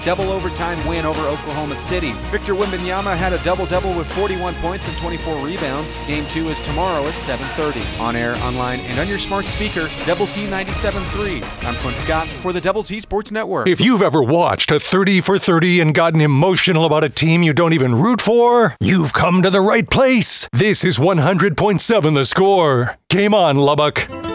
double overtime win over Oklahoma City. Victor Wembanyama had a double-double with 41 points and 24 rebounds. Game 2 is tomorrow at 7:30. On air, online, and on your smart speaker, Double T 97.3. I'm Quinn Scott for the Double T Sports Network. If you've ever watched a 30 for 30 and gotten emotional about a team you don't even root for, you've come to the right place. This is 100.7 The Score. Game on, Lubbock.